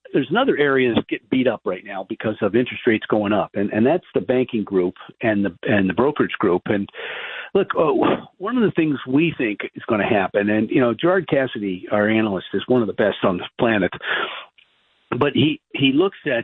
there's another area that's getting beat up right now because of interest rates going up, and that's the banking group and the brokerage group. And look, one of the things we think is going to happen, and Gerard Cassidy, our analyst, is one of the best on the planet, but he looks at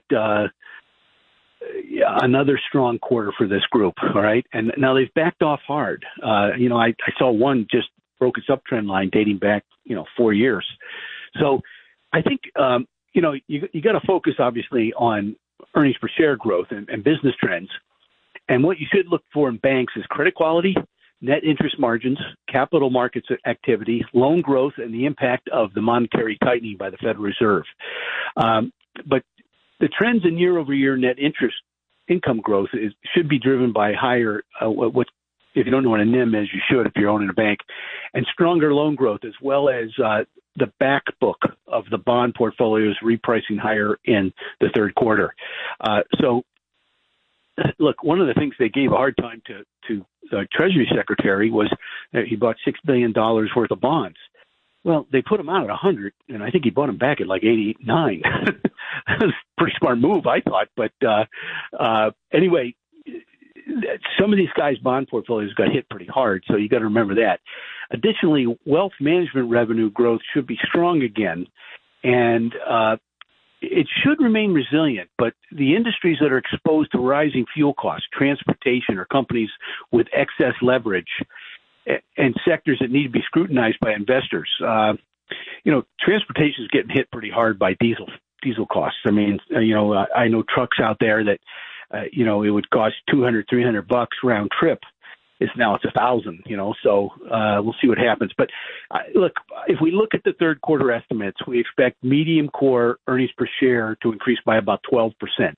another strong quarter for this group. All right, and now they've backed off hard. I saw one just broke its uptrend line dating back 4 years. So I think you got to focus obviously on earnings per share growth and business trends. And what you should look for in banks is credit quality, net interest margins, capital markets activity, loan growth, and the impact of the monetary tightening by the Federal Reserve. But the trends in year-over-year net interest income growth should be driven by higher, if you don't know what a NIM is, you should if you're owning a bank, and stronger loan growth, as well as the back book of the bond portfolios repricing higher in the third quarter. So, look, one of the things they gave a hard time to the Treasury Secretary was that he bought $6 billion worth of bonds. Well, they put him out at 100, and I think he bought them back at like 89. That was a pretty smart move, I thought. But anyway, some of these guys' bond portfolios got hit pretty hard, so you got to remember that. Additionally, wealth management revenue growth should be strong again, and it should remain resilient. But the industries that are exposed to rising fuel costs, transportation, or companies with excess leverage, and sectors that need to be scrutinized by investors. Transportation is getting hit pretty hard by diesel costs. I mean, I know trucks out there that, it would cost $200, $300 round trip. It's $1,000, so we'll see what happens. But look, if we look at the third quarter estimates, we expect medium core earnings per share to increase by about 12%.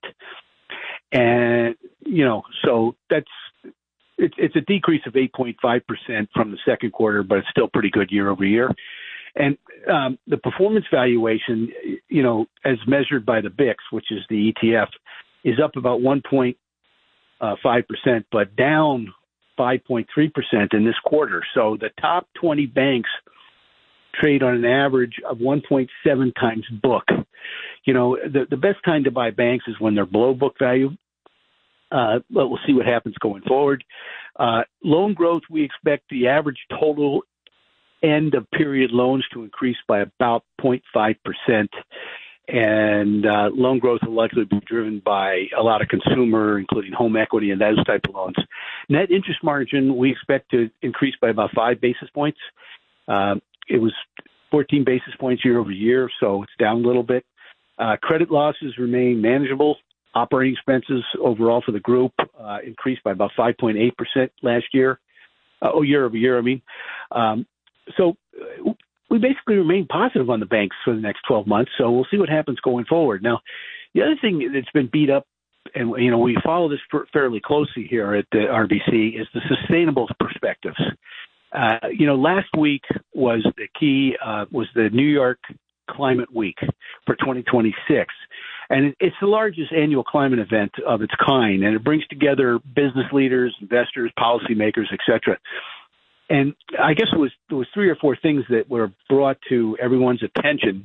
And, so it's a decrease of 8.5% from the second quarter, but it's still pretty good year over year. And the performance valuation, as measured by the BIX, which is the ETF, is up about 1.5%, but down 5.3% in this quarter. So the top 20 banks trade on an average of 1.7 times book. The best time to buy banks is when they're below book value. But we'll see what happens going forward. Loan growth, we expect the average total end of period loans to increase by about 0.5%. And loan growth will likely be driven by a lot of consumer, including home equity and those type of loans. Net interest margin, we expect to increase by about 5 basis points. It was 14 basis points year over year, so it's down a little bit. Credit losses remain manageable. Operating expenses overall for the group increased by about 5.8% last year. Year over year, I mean. So we basically remain positive on the banks for the next 12 months, so we'll see what happens going forward. Now, the other thing that's been beat up, and we follow this fairly closely here at the RBC, is the sustainable perspectives. Last week was the key, was the New York Climate Week for 2026. And it's the largest annual climate event of its kind, and it brings together business leaders, investors, policymakers, et cetera. And I guess there was 3 or 4 things that were brought to everyone's attention.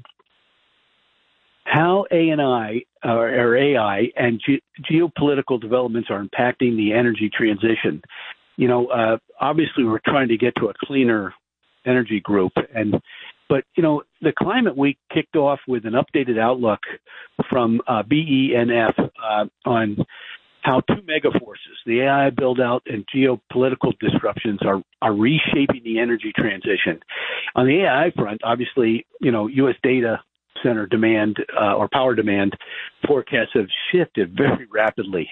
How AI and geopolitical developments are impacting the energy transition. Obviously we're trying to get to a cleaner energy group, but the Climate Week kicked off with an updated outlook from BENF on how 2 megaforces, the AI build-out and geopolitical disruptions, are reshaping the energy transition. On the AI front, obviously, U.S. data center demand or power demand forecasts have shifted very rapidly.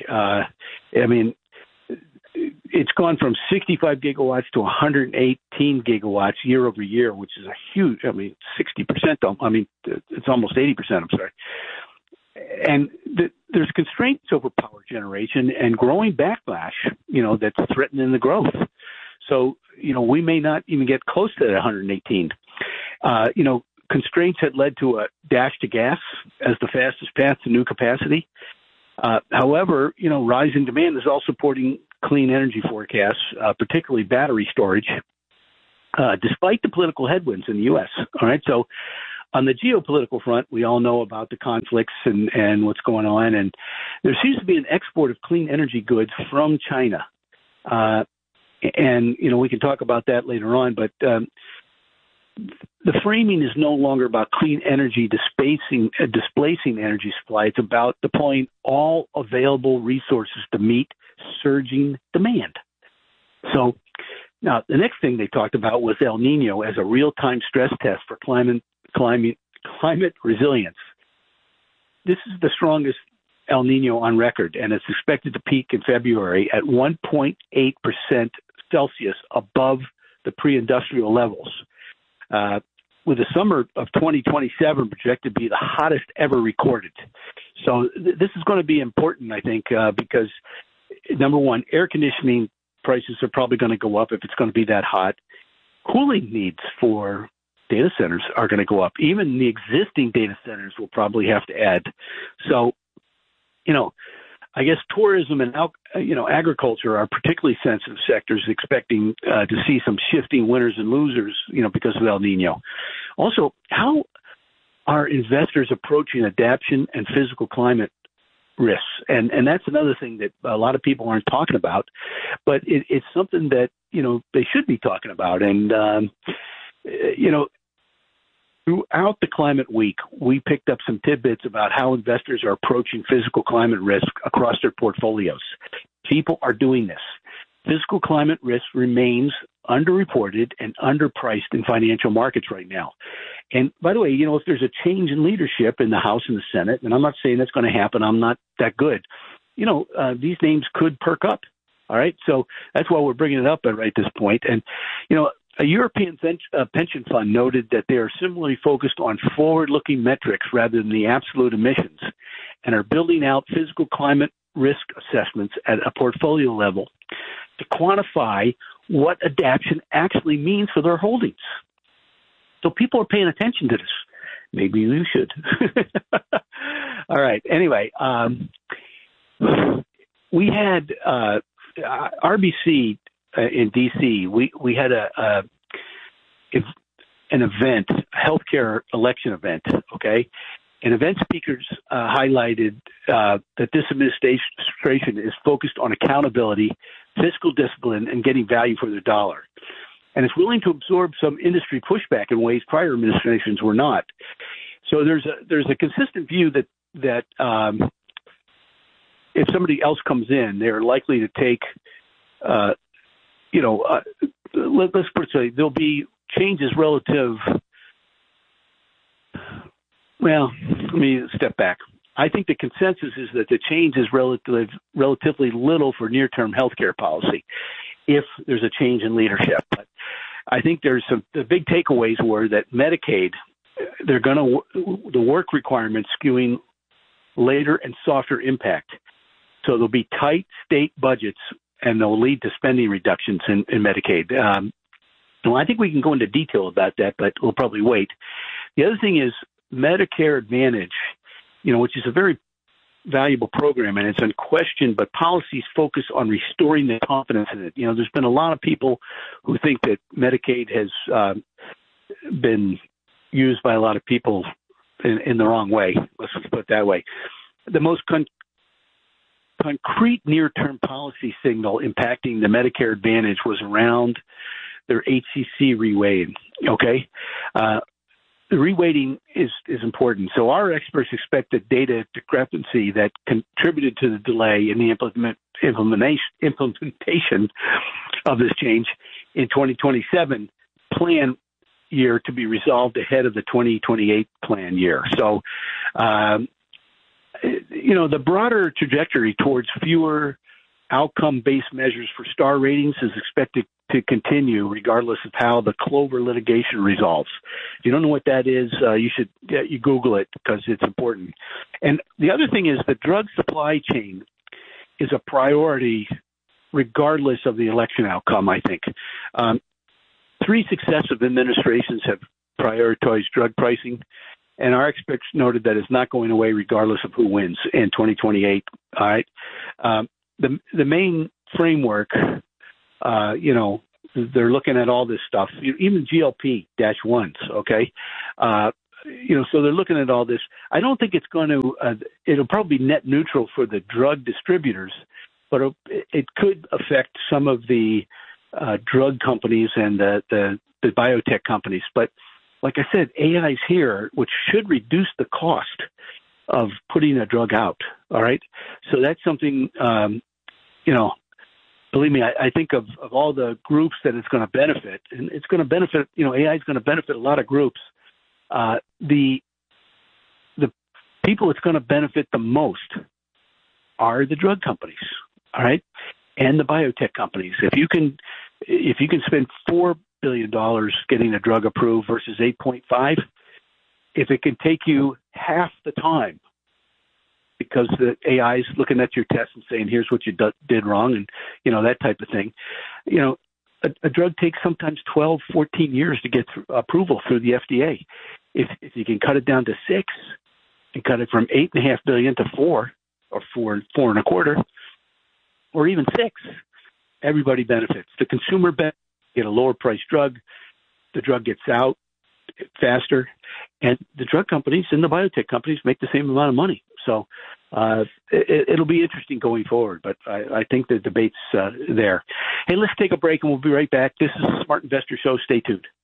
It's gone from 65 gigawatts to 118 gigawatts year over year, which is a huge, 60%, it's almost 80%, I'm sorry. And there's constraints over power generation and growing backlash, that's threatening the growth. So, we may not even get close to that 118. Constraints had led to a dash to gas as the fastest path to new capacity. However, rising demand is also supporting clean energy forecasts, particularly battery storage, despite the political headwinds in the U.S. All right, so on the geopolitical front, we all know about the conflicts and what's going on, and there seems to be an export of clean energy goods from China. And, we can talk about that later on, but the framing is no longer about clean energy displacing energy supply. It's about deploying all available resources to meet surging demand. So now the next thing they talked about was El Nino as a real-time stress test for climate resilience. This is the strongest El Nino on record, and it's expected to peak in February at 1.8% Celsius above the pre-industrial levels, with the summer of 2027 projected to be the hottest ever recorded. So this is going to be important, I think, because, number one, air conditioning prices are probably going to go up if it's going to be that hot. Cooling needs for data centers are going to go up. Even the existing data centers will probably have to add. So, I guess tourism and agriculture are particularly sensitive sectors, expecting to see some shifting winners and losers, because of El Nino. Also, how are investors approaching adaptation and physical climate risks? And that's another thing that a lot of people aren't talking about, but it's something that they should be talking about. And throughout the climate week, we picked up some tidbits about how investors are approaching physical climate risk across their portfolios. People are doing this. Physical climate risk remains underreported and underpriced in financial markets right now. And by the way, if there's a change in leadership in the House and the Senate, and I'm not saying that's going to happen, I'm not that good, these names could perk up. All right. So that's why we're bringing it up right at this point. And, a European pension fund noted that they are similarly focused on forward-looking metrics rather than the absolute emissions, and are building out physical climate risk assessments at a portfolio level to quantify what adaptation actually means for their holdings. So people are paying attention to this. Maybe you should. All right. Anyway, we had RBC in D.C., we had an event, a healthcare election event, okay? And event speakers highlighted that this administration is focused on accountability, fiscal discipline, and getting value for their dollar. And it's willing to absorb some industry pushback in ways prior administrations were not. So there's a consistent view that if somebody else comes in, they're likely to take let's put it this way, there'll be changes relative. Well, let me step back. I think the consensus is that the change is relatively little for near-term healthcare policy if there's a change in leadership. But I think the big takeaways were that Medicaid, the work requirements skewing later and softer impact. So there'll be tight state budgets, and they'll lead to spending reductions in Medicaid. Well, I think we can go into detail about that, but we'll probably wait. The other thing is Medicare Advantage, which is a very valuable program, and it's unquestioned, but policies focus on restoring the confidence in it. There's been a lot of people who think that Medicaid has been used by a lot of people in the wrong way. Let's just put it that way. The most concrete near-term policy signal impacting the Medicare Advantage was around their HCC reweighing, okay? The reweighting is important. So our experts expect that data discrepancy that contributed to the delay in the implementation of this change in 2027 plan year to be resolved ahead of the 2028 plan year. So, the broader trajectory towards fewer outcome-based measures for star ratings is expected to continue regardless of how the Clover litigation resolves. If you don't know what that is, you Google it because it's important. And the other thing is the drug supply chain is a priority regardless of the election outcome, I think. 3 successive administrations have prioritized drug pricing, and our experts noted that it's not going away regardless of who wins in 2028. All right. The main framework, they're looking at all this stuff, even GLP-1s, okay? so they're looking at all this. I don't think it's going to. It'll probably be net neutral for the drug distributors, but it could affect some of the drug companies and the biotech companies. But like I said, AI is here, which should reduce the cost of putting a drug out. All right, so that's something. Believe me, I think of all the groups that it's going to benefit, and it's going to benefit. AI is going to benefit a lot of groups. The people it's going to benefit the most are the drug companies, all right, and the biotech companies. If you can spend $4 billion getting a drug approved versus 8.5, if it can take you half the time, because the AI is looking at your test and saying, "Here's what you did wrong," and that type of thing. A drug takes sometimes 12, 14 years to get approval through the FDA. If you can cut it down to 6 and cut it from $8.5 billion to 4 or 4.25, or even 6, everybody benefits. The consumer get a lower priced drug. The drug gets out faster, and the drug companies and the biotech companies make the same amount of money. So it'll be interesting going forward, but I think the debate's there. Hey, let's take a break, and we'll be right back. This is the Smart Investor Show. Stay tuned.